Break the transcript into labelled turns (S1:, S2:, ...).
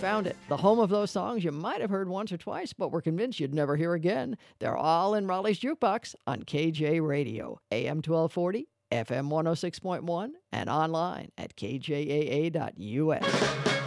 S1: found it. The home of those songs you might have heard once or twice, but were convinced you'd never hear again. They're all in Raleigh's Jukebox on KJ Radio, AM 1240, FM 106.1, and online at kjaa.us.